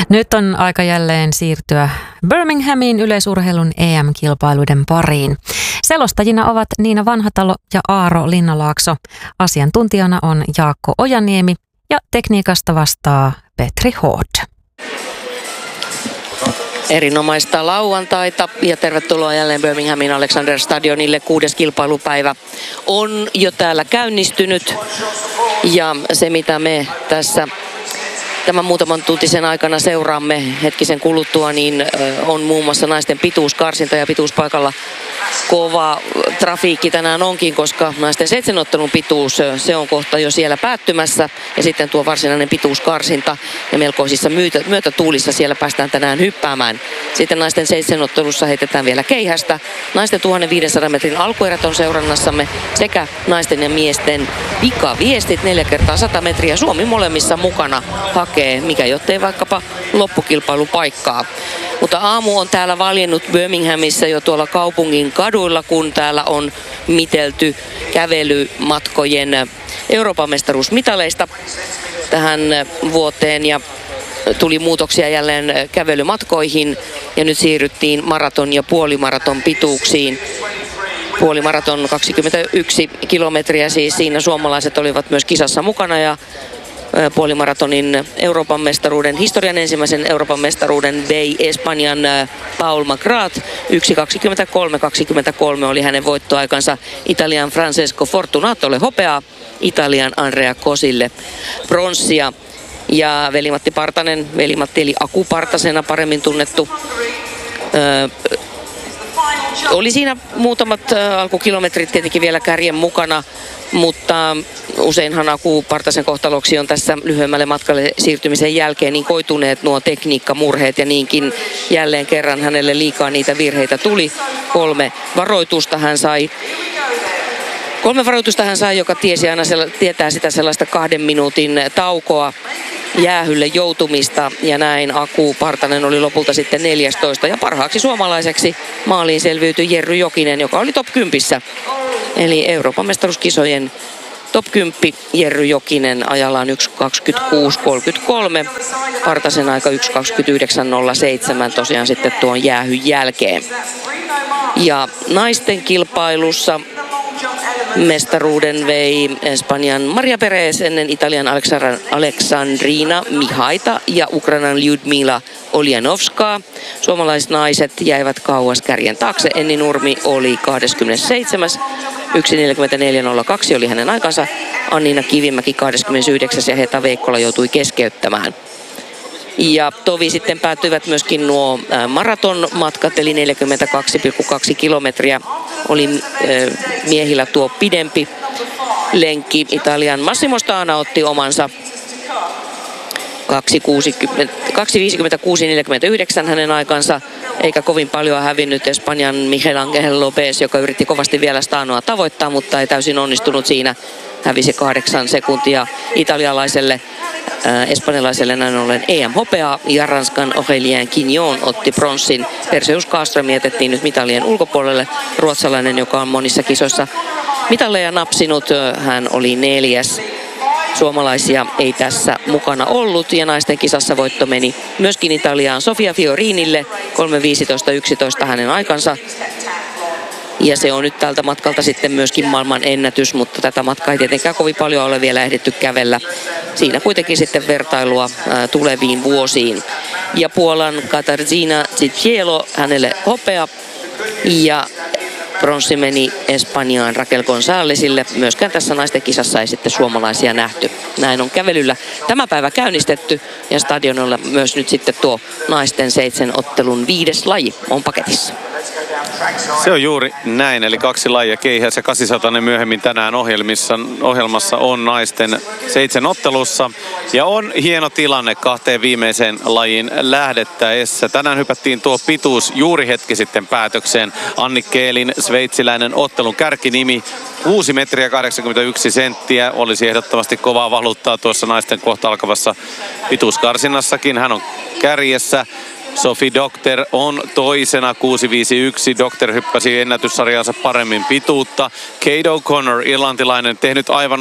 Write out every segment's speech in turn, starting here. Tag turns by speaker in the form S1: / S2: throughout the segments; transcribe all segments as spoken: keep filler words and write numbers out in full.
S1: Nyt on aika jälleen siirtyä Birminghamin yleisurheilun E M-kilpailuiden pariin. Selostajina ovat Niina Vanhatalo ja Aaro Linnalaakso. Asiantuntijana on Jaakko Ojaniemi ja tekniikasta vastaa Petri Hood.
S2: Erinomaista lauantaita ja tervetuloa jälleen Birminghamin Alexander Stadionille. Kuudes kilpailupäivä on jo täällä käynnistynyt ja se mitä me tässä tämän muutaman tuntisen aikana seuraamme hetkisen kuluttua, niin on muun muassa naisten pituuskarsinta ja pituuspaikalla kova trafiikki tänään onkin, koska naisten seitsemänottelun pituus, se on kohta jo siellä päättymässä ja sitten tuo varsinainen pituuskarsinta ja melkoisissa myötä, myötätuulissa siellä päästään tänään hyppäämään. Sitten naisten seitsemänottelussa heitetään vielä keihästä. Naisten tuhatviisisataa metrin alkuerät on seurannassamme sekä naisten ja miesten pikaviestit neljä kertaa sata metriä. Suomi molemmissa mukana hakee, mikä jottei vaikkapa loppukilpailupaikkaa. Mutta aamu on täällä valjennut Birminghamissa jo tuolla kaupungin kaduilla, kun täällä on mitelty kävelymatkojen Euroopan mestaruusmitaleista tähän vuoteen ja tuli muutoksia jälleen kävelymatkoihin ja nyt siirryttiin maraton ja puolimaraton pituuksiin. Puolimaraton kaksikymmentäyksi kilometriä, siis siinä suomalaiset olivat myös kisassa mukana ja puolimaratonin Euroopan mestaruuden, historian ensimmäisen Euroopan mestaruuden vei Espanjan Paul Magrat. yksi kaksikymmentäkolme kaksikymmentäkolme oli hänen voittoaikansa. Italian Francesco Fortunatolle hopeaa, Italian Andrea Cosille pronssia. Ja Veli-Matti Partanen, Veli-Matti eli Aku Partasena paremmin tunnettu, öö, oli siinä muutamat alkukilometrit tietenkin vielä kärjen mukana, mutta useinhan Aku Partasen kohtaloksi on tässä lyhyemmälle matkalle siirtymisen jälkeen niin koituneet nuo tekniikkamurheet ja niinkin jälleen kerran hänelle liikaa niitä virheitä tuli. Kolme varoitusta hän sai. Kolme varoitusta hän sai, joka tiesi aina tietää sitä sellaista kahden minuutin taukoa, jäähylle joutumista ja näin Aku Partanen oli lopulta sitten neljästoista ja parhaaksi suomalaiseksi maaliin selviytyi Jerry Jokinen, joka oli top kymmenen. Eli Euroopan mestaruuskisojen top kymmenen Jerry Jokinen ajallaan yksi kaksikymmentäkuusi kolmekymmentäkolme, Partasen aika yksi kaksikymmentäyhdeksän nolla seitsemän tosiaan sitten tuon jäähyn jälkeen. Ja naisten kilpailussa mestaruuden vei Espanjan Maria Perez ennen Italian Aleksandrina Mihaita ja Ukrainan Lyudmila Oljanovskaa. Suomalaiset naiset jäivät kauas kärjen taakse. Enni Nurmi oli kaksikymmentäseitsemän. yksi neljäkymmentäneljä nolla kaksi oli hänen aikansa. Anniina Kivimäki kaksikymmentäyhdeksän ja Heta Veikkola joutui keskeyttämään. Ja tovi sitten päättyivät myöskin nuo maratonmatkat, eli neljäkymmentäkaksi pilkku kaksi kilometriä oli miehillä tuo pidempi lenkki. Italian Massimo Stana otti omansa kaksi viisikymmentäkuusi neljäkymmentäyhdeksän hänen aikansa, eikä kovin paljon hävinnyt Espanjan Miguel Angel Lopez, joka yritti kovasti vielä Stanoa tavoittaa, mutta ei täysin onnistunut siinä. Hävisi kahdeksan sekuntia italialaiselle. Äh, espanjalaiselle näin ollen E M-hopeaa ja Ranskan Aurélien Quignon otti pronssin. Perseus Caström jätettiin nyt mitalien ulkopuolelle. Ruotsalainen, joka on monissa kisoissa mitalleja napsinut, hän oli neljäs. Suomalaisia ei tässä mukana ollut ja naisten kisassa voitto meni myöskin Italiaan Sofia Fiorinille. kolme viisitoista yksitoista hänen aikansa. Ja se on nyt tältä matkalta sitten myöskin maailman ennätys, mutta tätä matkaa ei tietenkään kovin paljon ole vielä ehditty kävellä. Siinä kuitenkin sitten vertailua ää, tuleviin vuosiin. Ja Puolan Katarzyna Zicielo, hänelle hopea. Ja pronssi meni Espanjaan Raquel Gonzálezille. Myöskään tässä naisten kisassa ei sitten suomalaisia nähty. Näin on kävelyllä tämä päivä käynnistetty ja stadionilla myös nyt sitten tuo naisten seitsemän ottelun viides laji on paketissa.
S3: Se on juuri näin, eli kaksi lajia, keihäs ja kahdeksansataa myöhemmin tänään ohjelmissa, ohjelmassa on naisten seitsemän ottelussa. Ja on hieno tilanne kahteen viimeiseen lajiin lähdettäessä. Tänään hypättiin tuo pituus juuri hetki sitten päätökseen. Anni Keelin sveitsiläinen ottelun kärkinimi. kuusi metriä kahdeksankymmentäyksi senttiä. Olisi ehdottomasti kovaa valuuttaa tuossa naisten kohta alkavassa pituuskarsinnassakin. Hän on kärjessä. Sophie Docter on toisena kuusi viisi yksi. Docter hyppäsi ennätyssarjansa paremmin pituutta. Kate O'Connor, irlantilainen, tehnyt aivan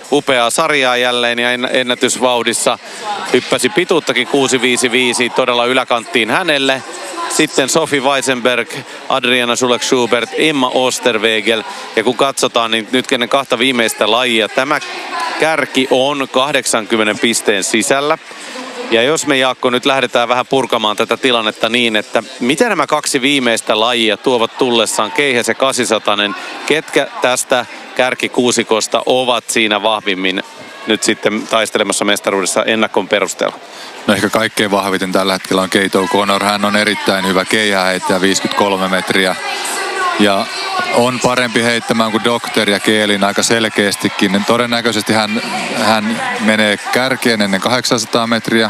S3: upeaa sarjaa jälleen ja ennätysvauhdissa hyppäsi pituuttakin kuusi viisi viisi todella yläkanttiin hänelle. Sitten Sophie Weisenberg, Adriana Sulek-Schubert, Emma Osterwegel. Ja kun katsotaan, niin nyt ennen kahta viimeistä lajia, tämä kärki on kahdeksankymmentä pisteen sisällä. Ja jos me, Jaakko, nyt lähdetään vähän purkamaan tätä tilannetta niin, että mitä nämä kaksi viimeistä lajia tuovat tullessaan, Keihäs ja kahdeksansataa, ketkä tästä kärkikuusikosta ovat siinä vahvimmin nyt sitten taistelemassa mestaruudessa ennakon perusteella?
S4: No ehkä kaikkein vahviten tällä hetkellä on Kate O'Connor. Hän on erittäin hyvä keihääheittäjä, viisikymmentäkolme metriä. Ja on parempi heittämään kuin Dokter ja Keelin aika selkeästikin. Todennäköisesti hän, hän menee kärkeen ennen kahdeksansataa metriä.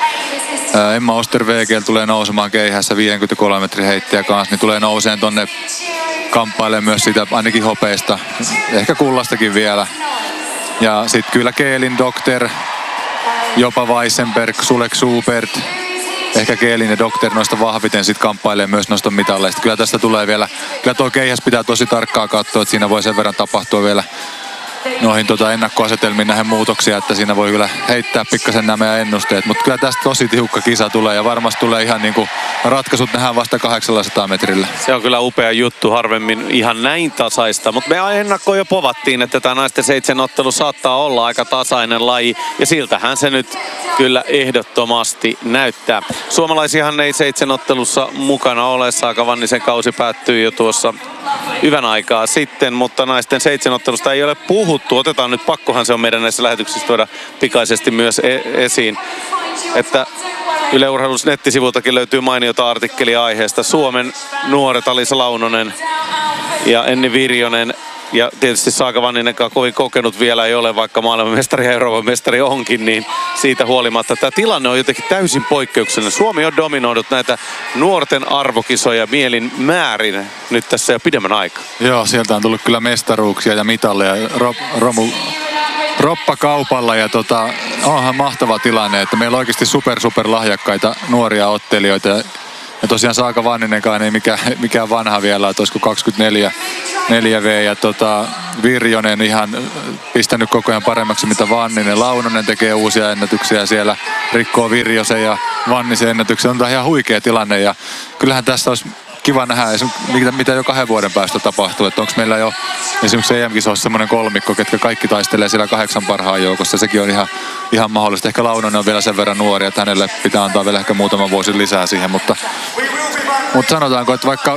S4: Emma Osterwegel tulee nousemaan keihässä viisikymmentäkolme metrin heittäjä kanssa, niin tulee nouseen tonne kamppailemaan myös sitä ainakin hopeista, ehkä kullastakin vielä. Ja sitten kyllä Keelin, Dokter, jopa Weisenberg, Sulek-Schubert, ehkä Keelin ja Dokter noista vahviten sitten kamppailee myös noista mitalleista. Kyllä tästä tulee vielä, kyllä tuo keihäs pitää tosi tarkkaa katsoa, että siinä voi sen verran tapahtua vielä noihin tota ennakkoasetelmiin näihin muutoksia, että siinä voi kyllä heittää pikkasen nämä meidän ennusteet. Mutta kyllä tästä tosi tiukka kisa tulee ja varmasti tulee ihan niinku ratkaisut nähdään vasta kahdeksansataa metrillä.
S3: Se on kyllä upea juttu, harvemmin ihan näin tasaista. Mutta me ennakkoon jo povattiin, että tämä naisten seitsemän ottelu saattaa olla aika tasainen laji. Ja siltähän se nyt kyllä ehdottomasti näyttää. Suomalaisiahan ei seitsemän ottelussa mukana ole. Saaka Vannisen kausi päättyy jo tuossa hyvän aikaa sitten, mutta naisten seitsemän ottelusta ei ole puhuttu. Otetaan nyt, pakkohan se on meidän näissä lähetyksissä tuoda pikaisesti myös e- esiin, että Yle Urheilun nettisivultakin löytyy mainiota artikkelia aiheesta. Suomen nuoret Alisa Launonen ja Enni Virjonen ja tietysti Saaka Vanninenkaan kovin kokenut vielä ei ole, vaikka maailmanmestari ja Euroopan mestari onkin, niin siitä huolimatta tämä tilanne on jotenkin täysin poikkeuksellinen. Suomi on dominoinut näitä nuorten arvokisoja mielin määrin nyt tässä jo pidemmän aikaa.
S4: Joo, sieltä on tullut kyllä mestaruuksia ja mitalleja. Ro, romu, roppa kaupalla ja tota, onhan mahtava tilanne, että meillä on oikeasti super super lahjakkaita nuoria ottelijoita. Ja tosiaan Saaka Vanninenkaan ei mikään, mikään vanha vielä, että olisiko kaksikymmentäneljä neljä V ja tota, Virjonen ihan pistänyt koko ajan paremmaksi mitä Vanninen. Launonen tekee uusia ennätyksiä siellä, rikkoo Virjosen ja Vannisen ennätyksiä. On tämä ihan huikea tilanne ja kyllähän tässä olisi kiva nähdä, mitä, mitä jo kahden vuoden päästä tapahtuu. Että onko meillä jo esimerkiksi E M-kisoissa semmoinen kolmikko, ketkä kaikki taistelee siellä kahdeksan parhaan joukossa. Sekin on ihan, ihan mahdollista. Ehkä Launonen on vielä sen verran nuori, että hänelle pitää antaa vielä ehkä muutama vuosi lisää siihen. Mutta, mutta sanotaanko, että vaikka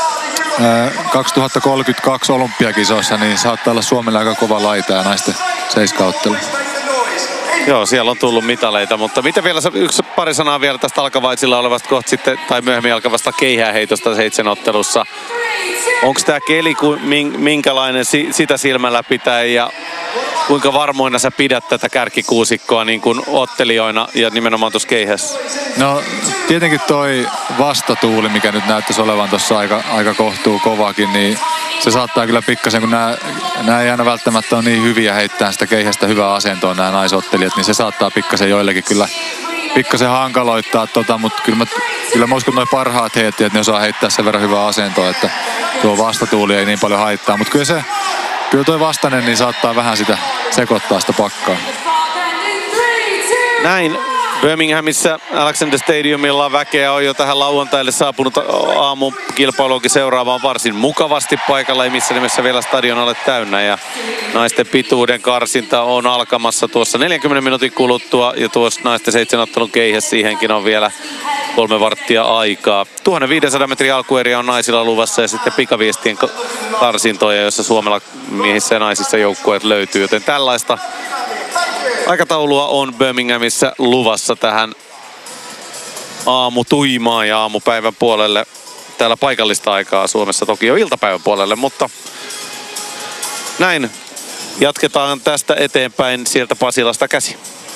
S4: kaksituhattakolmekymmentäkaksi olympiakisoissa, niin saattaa olla Suomelle aika kova laita ja naisten seiskauttelu.
S3: Joo, siellä on tullut mitaleita, mutta mitä vielä yksi pari sanaa vielä tästä alkavaisilla olevasta kohta sitten, tai myöhemmin alkavasta keihääheitosta seitsemänottelussa. Onko tämä keli minkälainen sitä silmällä pitää ja kuinka varmoina sä pidät tätä kärkikuusikkoa niin kuin ottelijoina ja nimenomaan tuossa keihässä?
S4: No tietenkin toi vastatuuli, mikä nyt näyttäisi olevan tuossa aika, aika kohtuu kovakin, niin se saattaa kyllä pikkasen, kun nämä, nämä ei aina välttämättä ole niin hyviä heittää sitä keihästä hyvää asentoa nämä naisottelijat, niin se saattaa pikkasen joillekin kyllä pikkasen hankaloittaa, tota, mutta kyllä mä, kyllä mä uskon, että noi parhaat heittäjät, ne osaa heittää sen verran hyvää asentoa, että tuo vastatuuli ei niin paljon haittaa, mutta kyllä se, kyllä toi vastainen niin saattaa vähän sitä sekoittaa sitä pakkaa.
S3: Näin Birminghamissa Alexander Stadiumilla väkeä on jo tähän lauantaille saapunut aamukilpailuakin seuraamaan varsin mukavasti paikalla. Ei missä nimessä vielä stadion ole täynnä ja naisten pituuden karsinta on alkamassa tuossa neljänkymmenen minuutin kuluttua ja tuossa naisten seitsemän ottelun keihä siihenkin on vielä kolme varttia aikaa. tuhatviisisataa metrin alkueria on naisilla luvassa ja sitten pikaviestien karsintoja, joissa Suomella miehissä ja naisissa joukkueet löytyy, joten tällaista aikataulua on Birminghamissa luvassa tähän aamutuimaan ja aamupäivän puolelle. Täällä paikallista aikaa Suomessa toki jo iltapäivän puolelle, mutta näin jatketaan tästä eteenpäin sieltä Pasilasta käsi.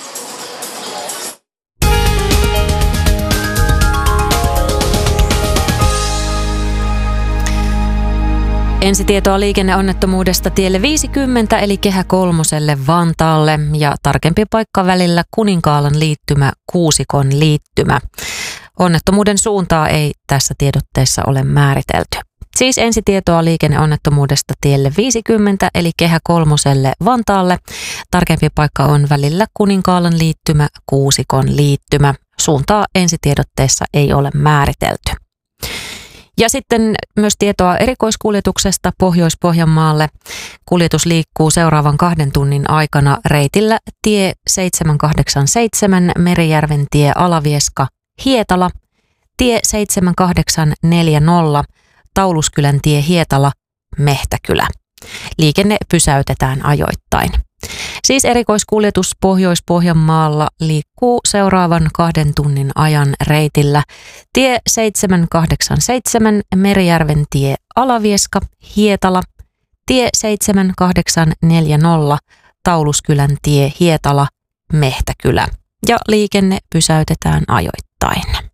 S1: Ensitietoa liikenneonnettomuudesta tielle viisikymmentä eli Kehä kolmoselle Vantaalle ja tarkempi paikka välillä Kuninkaalan liittymä Kuusikon liittymä. Onnettomuuden suuntaa ei tässä tiedotteessa ole määritelty. Siis ensitietoa liikenneonnettomuudesta tielle viisikymmentä eli Kehä kolmoselle Vantaalle. Tarkempi paikka on välillä Kuninkaalan liittymä, Kuusikon liittymä. Suuntaa ensitiedotteessa ei ole määritelty. Ja sitten myös tietoa erikoiskuljetuksesta Pohjois-Pohjanmaalle. Kuljetus liikkuu seuraavan kahden tunnin aikana reitillä tie seitsemän kahdeksan seitsemän Merijärven tie Alavieska Hietala, tie seitsemän kahdeksan neljäkymmentä Tauluskylän tie Hietala Mehtäkylä. Liikenne pysäytetään ajoittain. Siis erikoiskuljetus Pohjois-Pohjanmaalla liikkuu seuraavan kahden tunnin ajan reitillä tie seitsemän kahdeksan seitsemän Merijärven tie Alavieska Hietala, tie seitsemän kahdeksan neljäkymmentä Tauluskylän tie Hietala Mehtäkylä ja liikenne pysäytetään ajoittain.